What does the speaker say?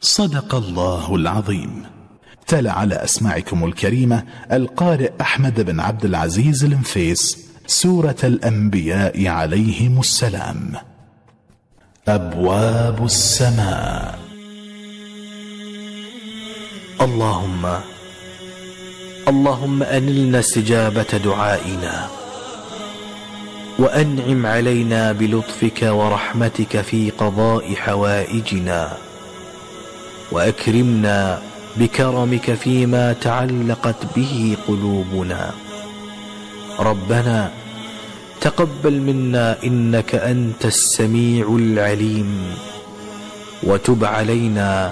صدق الله العظيم. تلا على أسماعكم الكريمة القارئ أحمد بن عبد العزيز النفيس سورة الأنبياء عليهم السلام. أبواب السماء. اللهم أنلنا استجابة دعائنا، وأنعم علينا بلطفك ورحمتك في قضاء حوائجنا، وأكرمنا بكرمك فيما تعلقت به قلوبنا. ربنا تقبل منا إنك أنت السميع العليم، وتب علينا